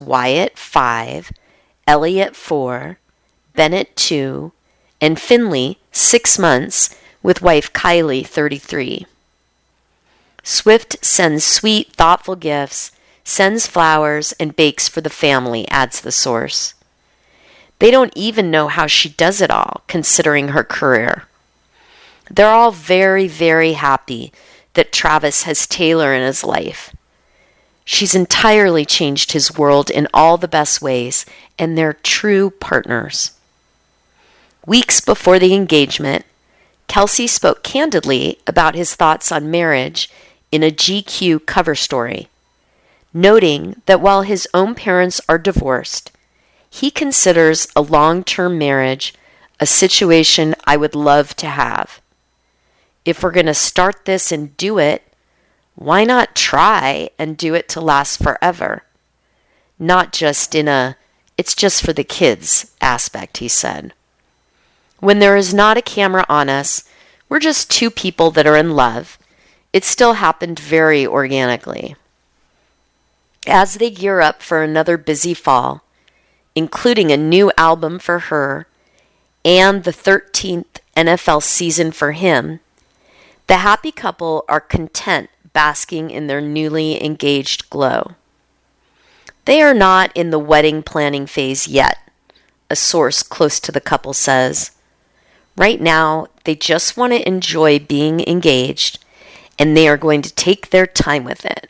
Wyatt 5, Elliot 4, Bennett 2, and Finley 6 months with wife Kylie 33. Swift sends sweet, thoughtful gifts, sends flowers, and bakes for the family, adds the source. They don't even know how she does it all, considering her career. They're all very, very happy that Travis has Taylor in his life. She's entirely changed his world in all the best ways, and they're true partners. Weeks before the engagement, Kelsey spoke candidly about his thoughts on marriage in a GQ cover story, noting that while his own parents are divorced, he considers a long-term marriage a situation I would love to have. If we're going to start this and do it, why not try and do it to last forever? Not just in a, it's just for the kids aspect, he said. When there is not a camera on us, we're just two people that are in love. It still happened very organically. As they gear up for another busy fall, including a new album for her and the 13th NFL season for him, the happy couple are content basking in their newly engaged glow. They are not in the wedding planning phase yet, a source close to the couple says. Right now, they just want to enjoy being engaged, and they are going to take their time with it.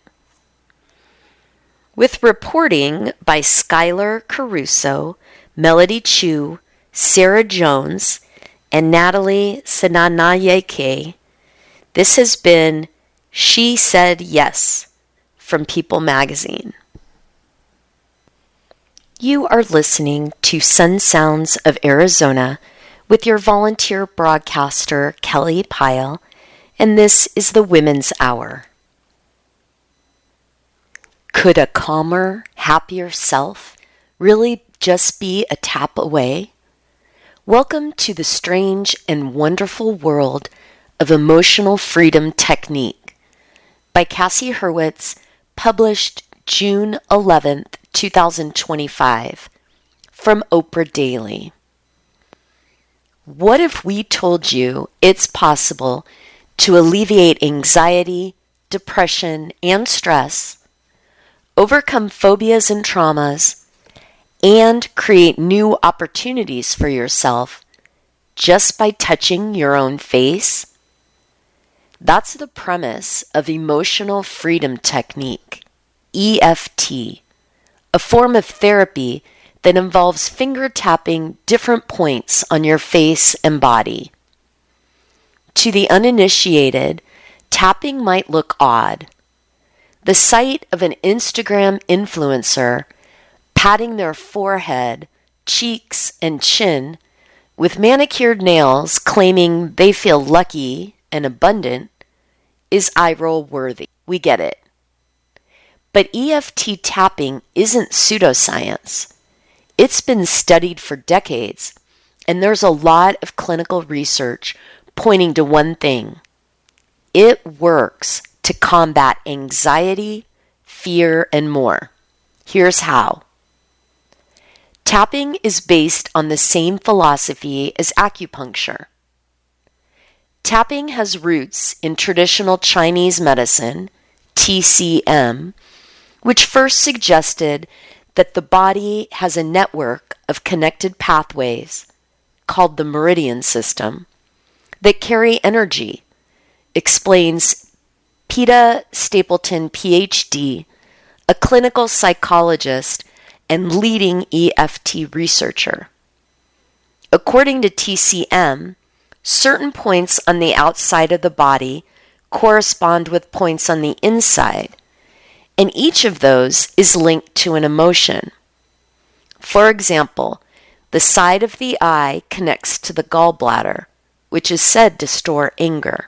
With reporting by Skylar Caruso, Melody Chu, Sarah Jones, and Natalie Senanayake, this has been She Said Yes from People Magazine. You are listening to Sun Sounds of Arizona with your volunteer broadcaster, Kelly Pyle, and this is the Women's Hour. Could a calmer, happier self really just be a tap away? Welcome to the strange and wonderful world of emotional freedom technique by Cassie Hurwitz, published June 11th, 2025, from Oprah Daily. What if we told you it's possible to alleviate anxiety, depression, and stress, overcome phobias and traumas, and create new opportunities for yourself just by touching your own face? That's the premise of Emotional Freedom Technique, EFT, a form of therapy that involves finger tapping different points on your face and body. To the uninitiated, tapping might look odd. The sight of an Instagram influencer patting their forehead, cheeks, and chin with manicured nails claiming they feel lucky and abundant is eye-roll worthy. We get it. But EFT tapping isn't pseudoscience. It's been studied for decades, and there's a lot of clinical research pointing to one thing. It works to combat anxiety, fear, and more. Here's how. Tapping is based on the same philosophy as acupuncture. Tapping has roots in traditional Chinese medicine, TCM, which first suggested that the body has a network of connected pathways, called the meridian system, that carry energy, explains Peta Stapleton, PhD, a clinical psychologist and leading EFT researcher. According to TCM, certain points on the outside of the body correspond with points on the inside, and each of those is linked to an emotion. For example, the side of the eye connects to the gallbladder, which is said to store anger.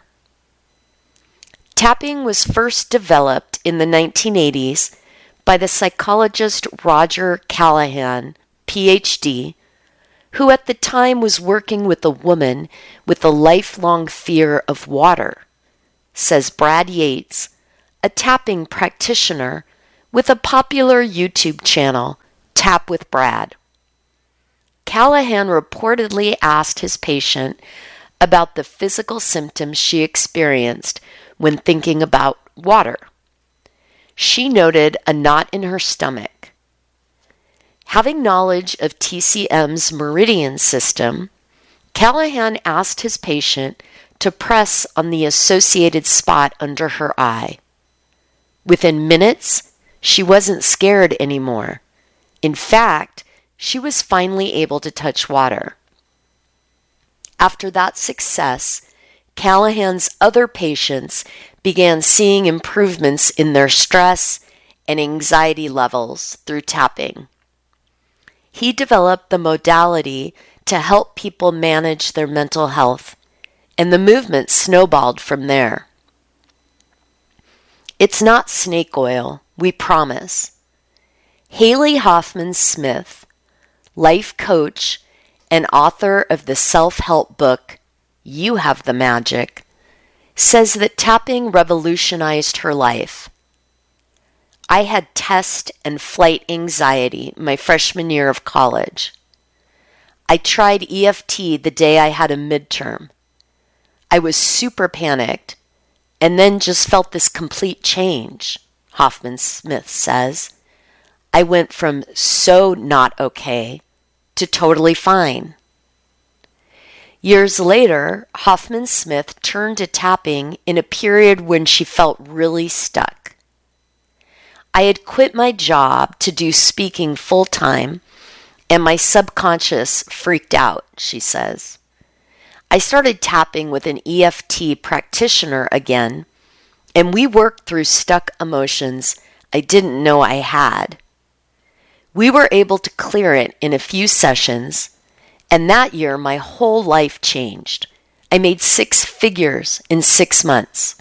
Tapping was first developed in the 1980s by the psychologist Roger Callahan, PhD, who at the time was working with a woman with a lifelong fear of water, says Brad Yates, a tapping practitioner with a popular YouTube channel, Tap with Brad. Callahan reportedly asked his patient about the physical symptoms she experienced when thinking about water. She noted a knot in her stomach. Having knowledge of TCM's meridian system, Callahan asked his patient to press on the associated spot under her eye. Within minutes, she wasn't scared anymore. In fact, she was finally able to touch water. After that success, Callahan's other patients began seeing improvements in their stress and anxiety levels through tapping. He developed the modality to help people manage their mental health, and the movement snowballed from there. It's not snake oil, we promise. Haley Hoffman Smith, life coach and author of the self-help book, You Have the Magic, says that tapping revolutionized her life. I had test and flight anxiety my freshman year of college. I tried EFT the day I had a midterm. I was super panicked and then just felt this complete change, Hoffman Smith says. I went from so not okay to totally fine. Years later, Hoffman Smith turned to tapping in a period when she felt really stuck. I had quit my job to do speaking full-time, and my subconscious freaked out, she says. I started tapping with an EFT practitioner again, and we worked through stuck emotions I didn't know I had. We were able to clear it in a few sessions, and that year my whole life changed. I made 6 figures in 6 months.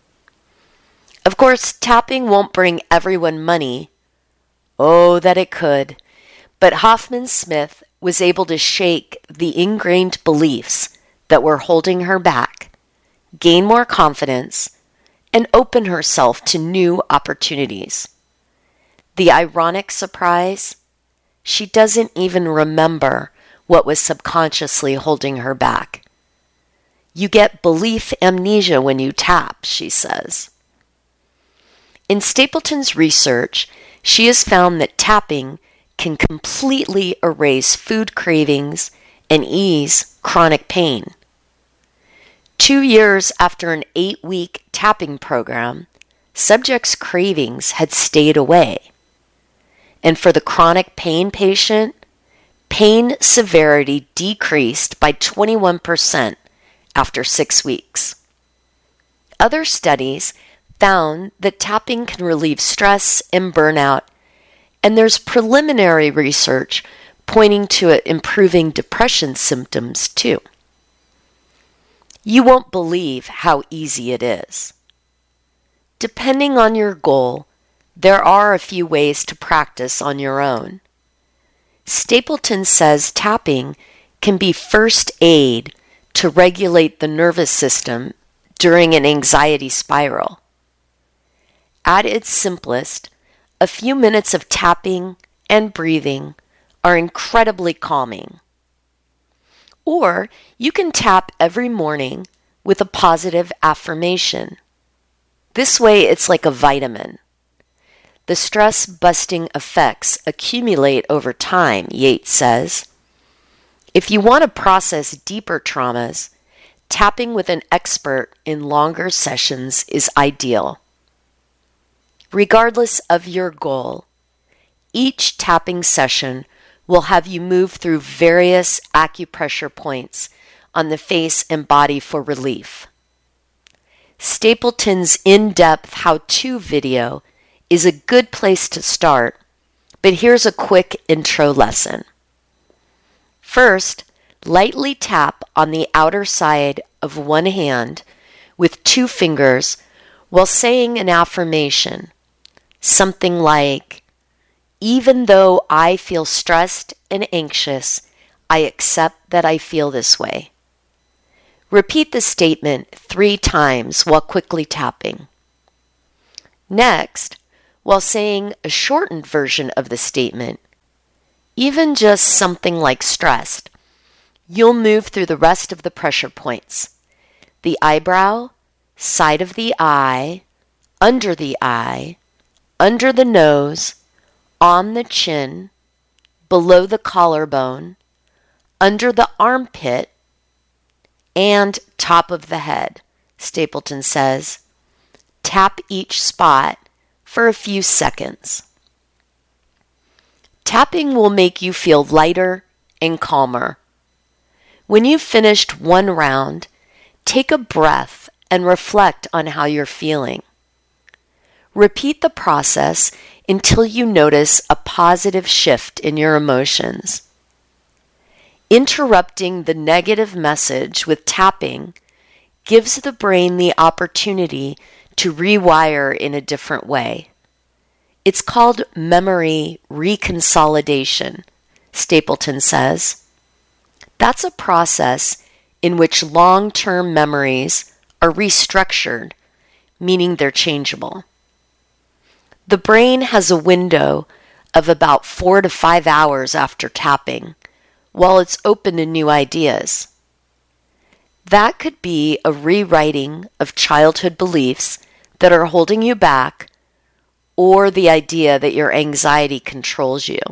Of course, tapping won't bring everyone money. Oh, that it could. But Hoffman Smith was able to shake the ingrained beliefs that were holding her back, gain more confidence, and open herself to new opportunities. The ironic surprise? She doesn't even remember what was subconsciously holding her back. You get belief amnesia when you tap, she says. In Stapleton's research, she has found that tapping can completely erase food cravings and ease chronic pain. 2 years after an 8-week tapping program, subjects' cravings had stayed away. And for the chronic pain patient, pain severity decreased by 21% after 6 weeks. Other studies found that tapping can relieve stress and burnout, and there's preliminary research pointing to it improving depression symptoms too. You won't believe how easy it is. Depending on your goal, there are a few ways to practice on your own. Stapleton says tapping can be first aid to regulate the nervous system during an anxiety spiral. At its simplest, a few minutes of tapping and breathing are incredibly calming. Or you can tap every morning with a positive affirmation. This way it's like a vitamin. The stress-busting effects accumulate over time, Yates says. If you want to process deeper traumas, tapping with an expert in longer sessions is ideal. Regardless of your goal, each tapping session will have you move through various acupressure points on the face and body for relief. Stapleton's in-depth how-to video is a good place to start, but here's a quick intro lesson. First, lightly tap on the outer side of one hand with 2 fingers while saying an affirmation, something like, "Even though I feel stressed and anxious, I accept that I feel this way." Repeat the statement 3 times while quickly tapping. Next, while saying a shortened version of the statement, even just something like stressed, you'll move through the rest of the pressure points: the eyebrow, side of the eye, under the nose, on the chin, below the collarbone, under the armpit, and top of the head, Stapleton says. Tap each spot for a few seconds. Tapping will make you feel lighter and calmer. When you've finished one round, take a breath and reflect on how you're feeling. Repeat the process until you notice a positive shift in your emotions. Interrupting the negative message with tapping gives the brain the opportunity to rewire in a different way. It's called memory reconsolidation, Stapleton says. That's a process in which long-term memories are restructured, meaning they're changeable. The brain has a window of about 4 to 5 hours after tapping, while it's open to new ideas. That could be a rewriting of childhood beliefs that are holding you back, or the idea that your anxiety controls you.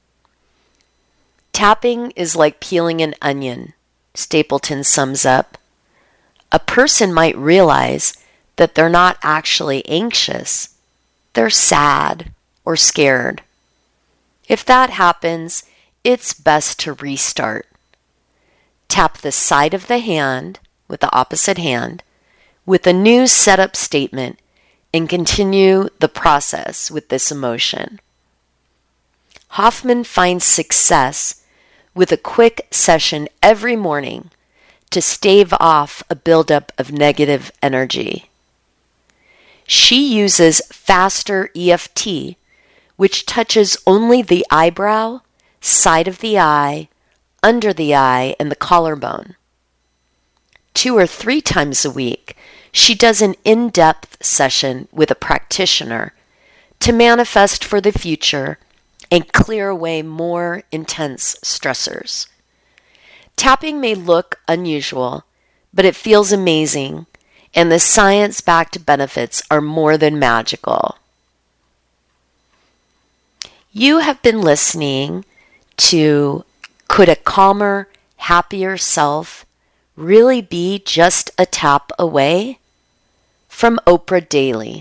Tapping is like peeling an onion, Stapleton sums up. A person might realize that they're not actually anxious. They're sad or scared. If that happens, it's best to restart. Tap the side of the hand with the opposite hand with a new setup statement and continue the process with this emotion. Hoffman finds success with a quick session every morning to stave off a buildup of negative energy. She uses faster EFT, which touches only the eyebrow, side of the eye, under the eye, and the collarbone. 2 or 3 times a week, she does an in-depth session with a practitioner to manifest for the future and clear away more intense stressors. Tapping may look unusual, but it feels amazing, and the science-backed benefits are more than magical. You have been listening to Could a Calmer, Happier Self Really Be Just a Tap Away? From Oprah Daily.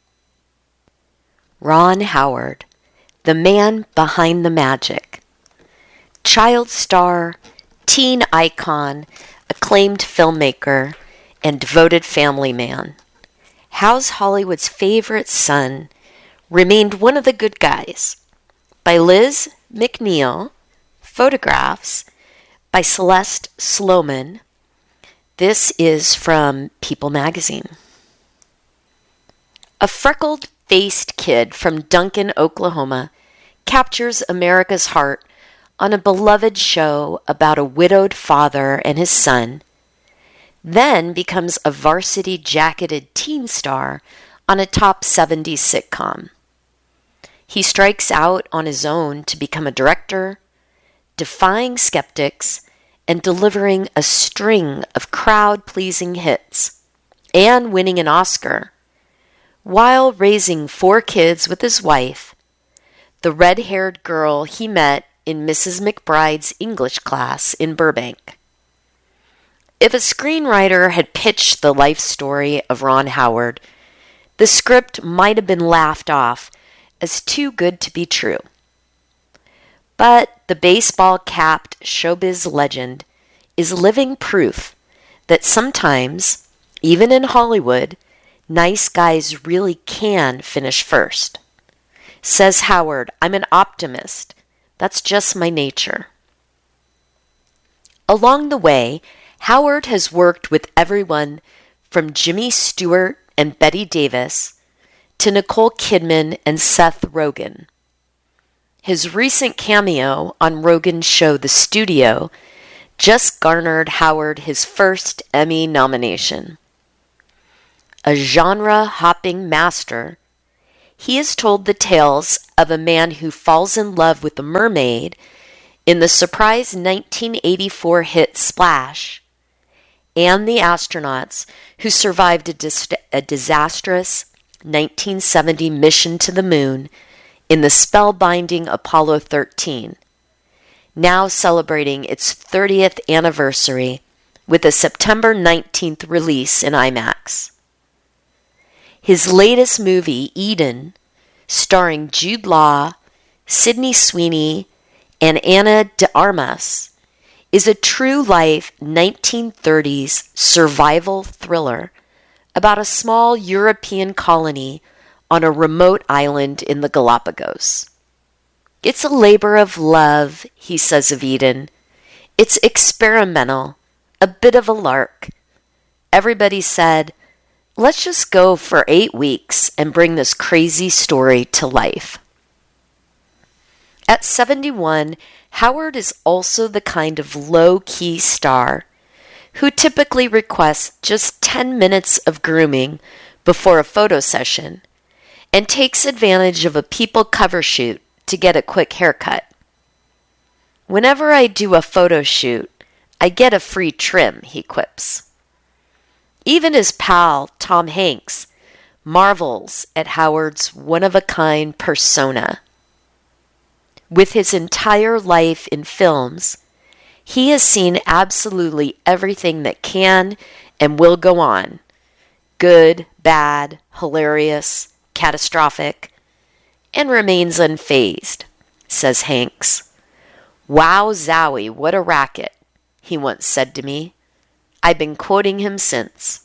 Ron Howard, the man behind the magic. Child star, teen icon, acclaimed filmmaker, and devoted family man. How's Hollywood's favorite son remained one of the good guys? By Liz McNeil. Photographs by Celeste Sloman. This is from People magazine. A freckled-faced kid from Duncan, Oklahoma, captures America's heart on a beloved show about a widowed father and his son, then becomes a varsity-jacketed teen star on a top 70s sitcom. He strikes out on his own to become a director, defying skeptics and delivering a string of crowd-pleasing hits and winning an Oscar, while raising 4 kids with his wife, the red-haired girl he met in Mrs. McBride's English class in Burbank. If a screenwriter had pitched the life story of Ron Howard, the script might have been laughed off as too good to be true. But the baseball-capped showbiz legend is living proof that sometimes, even in Hollywood, nice guys really can finish first. Says Howard, "I'm an optimist. That's just my nature." Along the way, Howard has worked with everyone from Jimmy Stewart and Bette Davis to Nicole Kidman and Seth Rogen. His recent cameo on Rogen's show The Studio just garnered Howard his first Emmy nomination. A genre-hopping master, he has told the tales of a man who falls in love with a mermaid in the surprise 1984 hit Splash, and the astronauts who survived a disastrous 1970 mission to the moon in the spellbinding Apollo 13, now celebrating its 30th anniversary with a September 19th release in IMAX. His latest movie, Eden, starring Jude Law, Sydney Sweeney, and Ana de Armas, is a true-life 1930s survival thriller about a small European colony on a remote island in the Galapagos. It's a labor of love, he says of Eden. It's experimental, a bit of a lark. Everybody said, let's just go for 8 weeks and bring this crazy story to life. At 71, Howard is also the kind of low-key star who typically requests just 10 minutes of grooming before a photo session and takes advantage of a People cover shoot to get a quick haircut. Whenever I do a photo shoot, I get a free trim, he quips. Even his pal, Tom Hanks, marvels at Howard's one-of-a-kind persona. With his entire life in films, he has seen absolutely everything that can and will go on. Good, bad, hilarious, catastrophic, and remains unfazed, says Hanks. Wow zowie, what a racket, he once said to me. I've been quoting him since.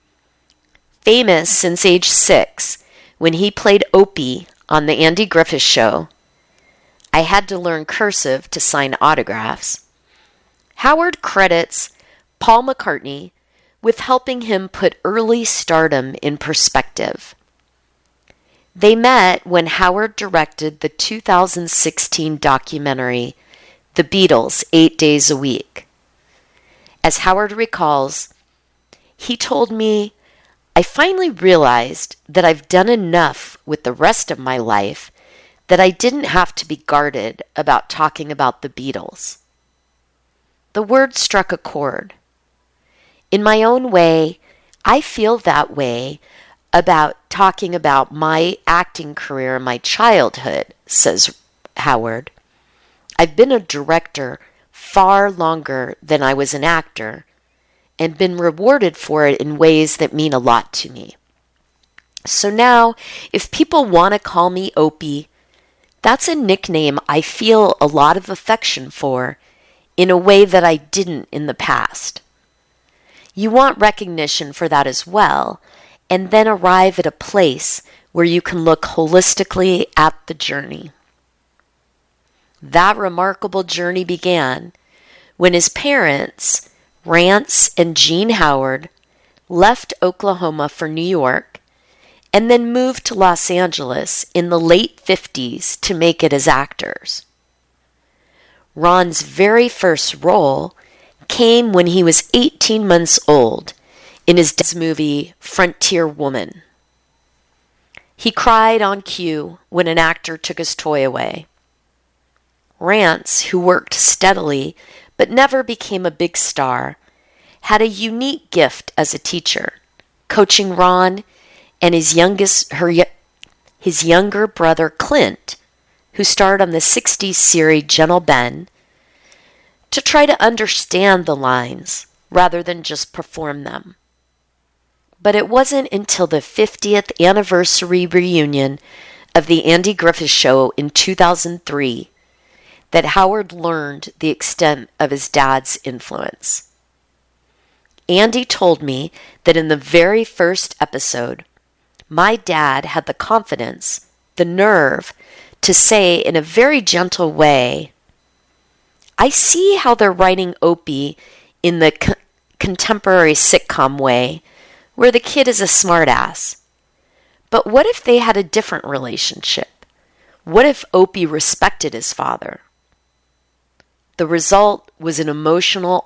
Famous since age 6, when he played Opie on The Andy Griffith Show, I had to learn cursive to sign autographs. Howard credits Paul McCartney with helping him put early stardom in perspective. They met when Howard directed the 2016 documentary, The Beatles, 8 Days a Week. As Howard recalls, he told me, I finally realized that I've done enough with the rest of my life that I didn't have to be guarded about talking about the Beatles. The word struck a chord. In my own way, I feel that way about talking about my acting career in my childhood, says Howard. I've been a director far longer than I was an actor and been rewarded for it in ways that mean a lot to me. So now, if people want to call me Opie, that's a nickname I feel a lot of affection for in a way that I didn't in the past. You want recognition for that as well, and then arrive at a place where you can look holistically at the journey. That remarkable journey began when his parents, Rance and Jean Howard, left Oklahoma for New York and then moved to Los Angeles in the late 50s to make it as actors. Ron's very first role came when he was 18 months old in his dad's movie Frontier Woman. He cried on cue when an actor took his toy away. Rance, who worked steadily but never became a big star, had a unique gift as a teacher, coaching Ron and his younger brother Clint, who starred on the 60s series Gentle Ben, to try to understand the lines rather than just perform them. But it wasn't until the 50th anniversary reunion of The Andy Griffith Show in 2003 that Howard learned the extent of his dad's influence. Andy told me that in the very first episode, my dad had the confidence, the nerve, to say in a very gentle way, I see how they're writing Opie in the contemporary sitcom way, where the kid is a smartass. But what if they had a different relationship? What if Opie respected his father? The result was an emotional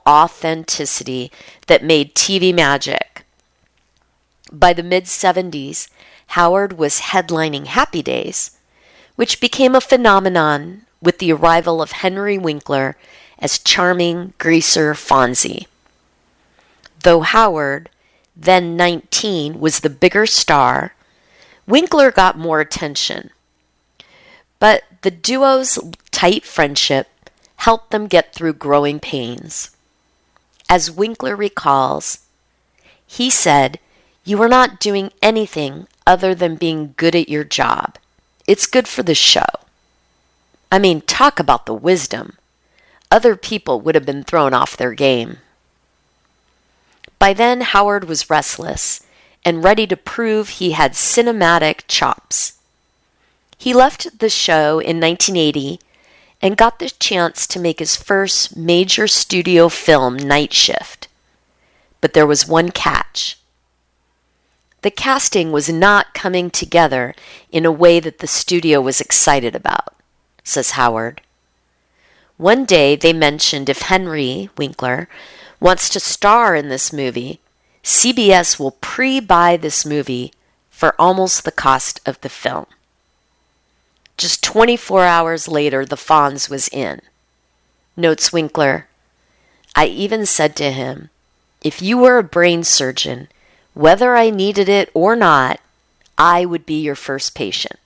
authenticity that made TV magic. By the mid-70s, Howard was headlining Happy Days, which became a phenomenon with the arrival of Henry Winkler as charming greaser Fonzie. Though Howard, then 19, was the bigger star, Winkler got more attention. But the duo's tight friendship helped them get through growing pains. As Winkler recalls, he said, "You are not doing anything other than being good at your job. It's good for the show." I mean, talk about the wisdom. Other people would have been thrown off their game. By then, Howard was restless and ready to prove he had cinematic chops. He left the show in 1980 and got the chance to make his first major studio film, Night Shift. But there was one catch. The casting was not coming together in a way that the studio was excited about, says Howard. One day they mentioned if Henry Winkler wants to star in this movie, CBS will pre-buy this movie for almost the cost of the film. Just 24 hours later, the Fonz was in. Notes Winkler, "I even said to him, if you were a brain surgeon, whether I needed it or not, I would be your first patient."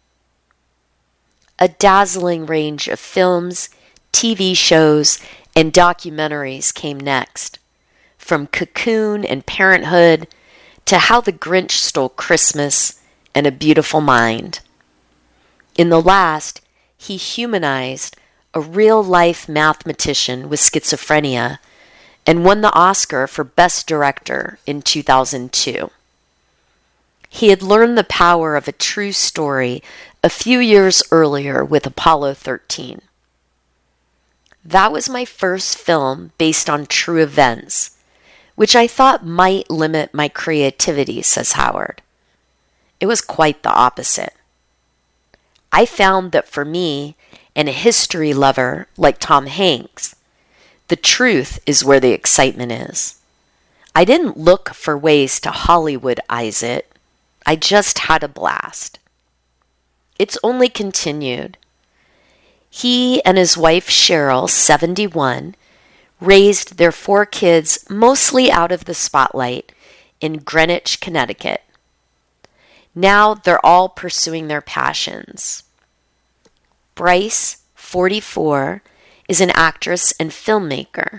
A dazzling range of films, TV shows, and documentaries came next, from Cocoon and Parenthood to How the Grinch Stole Christmas and A Beautiful Mind. In the last, he humanized a real-life mathematician with schizophrenia and won the Oscar for Best Director in 2002. He had learned the power of a true story a few years earlier with Apollo 13. "That was my first film based on true events, which I thought might limit my creativity," says Howard. It was quite the opposite. "I found that for me, and a history lover like Tom Hanks, the truth is where the excitement is. I didn't look for ways to Hollywoodize it. I just had a blast." It's only continued. He and his wife Cheryl, 71, raised their 4 kids mostly out of the spotlight in Greenwich, Connecticut. Now they're all pursuing their passions. Bryce, 44, is an actress and filmmaker.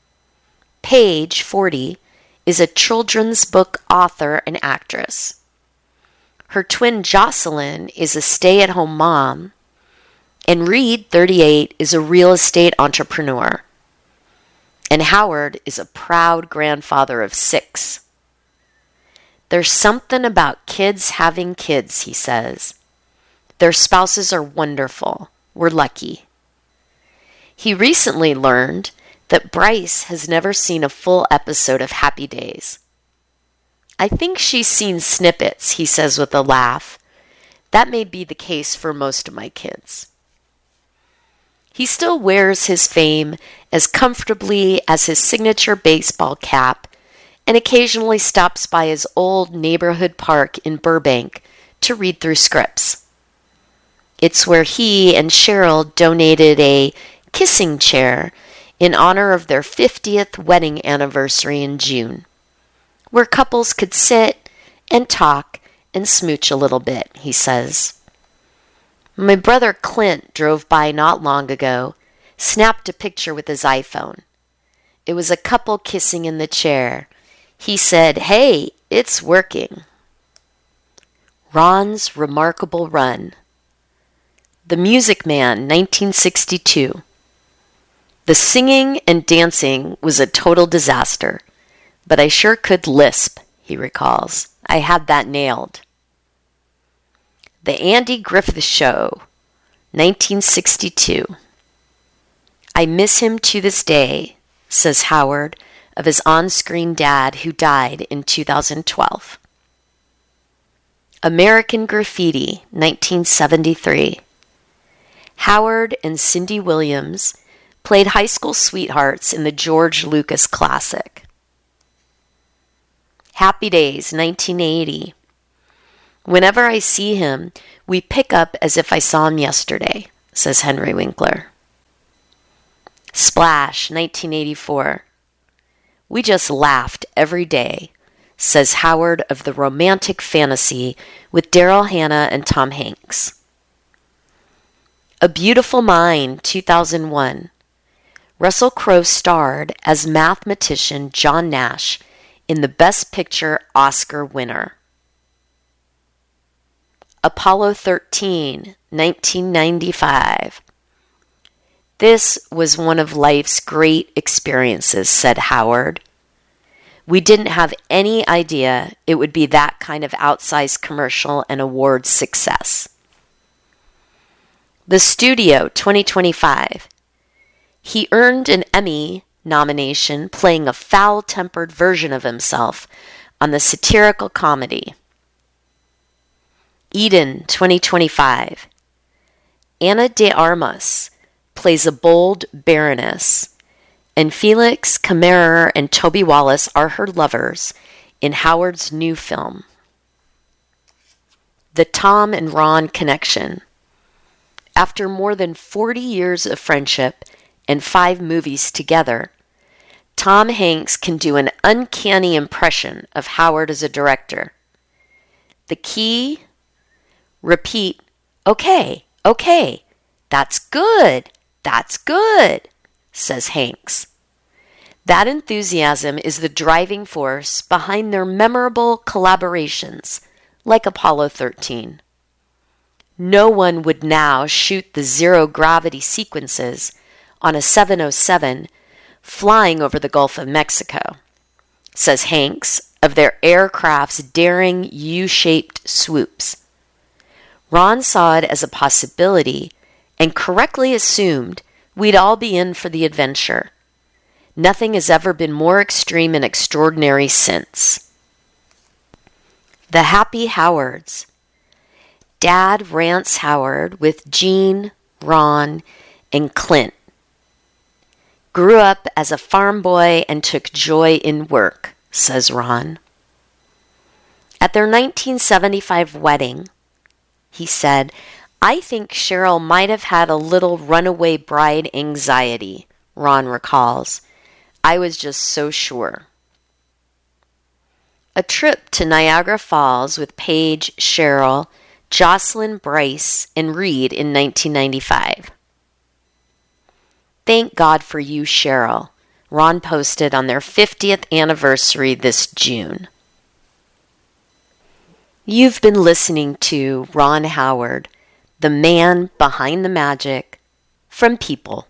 Paige, 40, is a children's book author and actress. Her twin Jocelyn is a stay-at-home mom, and Reed, 38, is a real estate entrepreneur. And Howard is a proud grandfather of 6. "There's something about kids having kids," he says. "Their spouses are wonderful. We're lucky." He recently learned that Bryce has never seen a full episode of Happy Days. "I think she's seen snippets," he says with a laugh. "That may be the case for most of my kids." He still wears his fame as comfortably as his signature baseball cap and occasionally stops by his old neighborhood park in Burbank to read through scripts. It's where he and Cheryl donated a kissing chair in honor of their 50th wedding anniversary in June, where couples could sit and talk and smooch a little bit, he says. "My brother Clint drove by not long ago, snapped a picture with his iPhone. It was a couple kissing in the chair. He said, 'Hey, it's working.'" Ron's remarkable run. The Music Man, 1962. "The singing and dancing was a total disaster, but I sure could lisp," he recalls. "I had that nailed." The Andy Griffith Show, 1962. "I miss him to this day," says Howard of his on-screen dad who died in 2012. American Graffiti, 1973. Howard and Cindy Williams played high school sweethearts in the George Lucas classic. Happy Days, 1980. Whenever I see him, we pick up as if I saw him yesterday, says Henry Winkler. Splash, 1984. We just laughed every day, says Howard of The Romantic Fantasy with Daryl Hannah and Tom Hanks. A Beautiful Mind, 2001. Russell Crowe starred as mathematician John Nash in the Best Picture Oscar winner. Apollo 13, 1995. This was one of life's great experiences, said Howard. We didn't have any idea it would be that kind of outsized commercial and award success. The Studio, 2025. He earned an Emmy nomination playing a foul-tempered version of himself on the satirical comedy. Eden, 2025. Ana de Armas plays a bold baroness, and Felix Kammerer and Toby Wallace are her lovers in Howard's new film. The Tom and Ron Connection. After more than 40 years of friendship and 5 movies together, Tom Hanks can do an uncanny impression of Howard as a director. The key? Repeat, okay, that's good, says Hanks. That enthusiasm is the driving force behind their memorable collaborations, like Apollo 13. No one would now shoot the zero-gravity sequences on a 707 flying over the Gulf of Mexico, says Hanks of their aircraft's daring U-shaped swoops. Ron saw it as a possibility and correctly assumed we'd all be in for the adventure. Nothing has ever been more extreme and extraordinary since. The Happy Howards. Dad rants Howard with Gene, Ron, and Clint. Grew up as a farm boy and took joy in work, says Ron. At their 1975 wedding, he said, I think Cheryl might have had a little runaway bride anxiety, Ron recalls. I was just so sure. A trip to Niagara Falls with Paige, Cheryl, Jocelyn, Bryce, and Reed in 1995. Thank God for you, Cheryl, Ron posted on their 50th anniversary this June. You've been listening to Ron Howard, the man behind the magic, from People.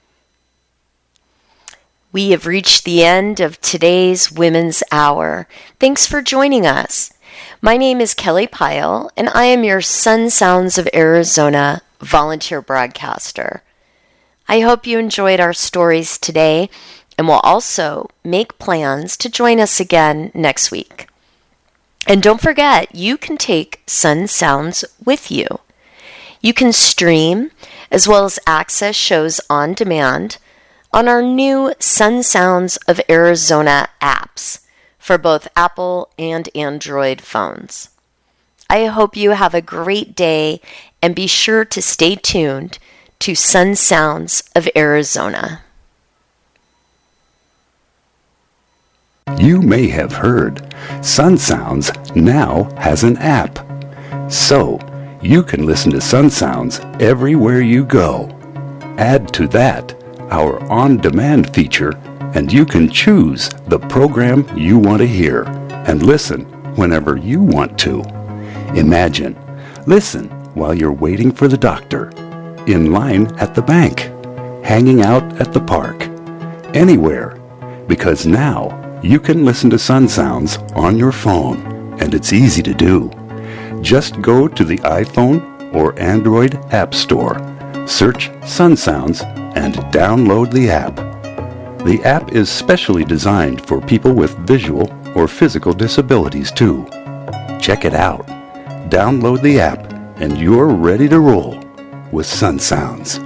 We have reached the end of today's Women's Hour. Thanks for joining us. My name is Kelly Pyle, and I am your Sun Sounds of Arizona volunteer broadcaster. I hope you enjoyed our stories today, and will also make plans to join us again next week. And don't forget, you can take Sun Sounds with you. You can stream as well as access shows on demand on our new Sun Sounds of Arizona apps for both Apple and Android phones. I hope you have a great day, and be sure to stay tuned to Sun Sounds of Arizona. You may have heard Sun Sounds now has an app. So, you can listen to Sun Sounds everywhere you go. Add to that our on-demand feature, and you can choose the program you want to hear and listen whenever you want to. Imagine, listen while you're waiting for the doctor, in line at the bank, hanging out at the park, anywhere, because now you can listen to Sun Sounds on your phone, and it's easy to do. Just go to the iPhone or Android App Store, search Sun Sounds, and download the app. The app is specially designed for people with visual or physical disabilities too. Check it out. Download the app, and you're ready to roll with Sun Sounds.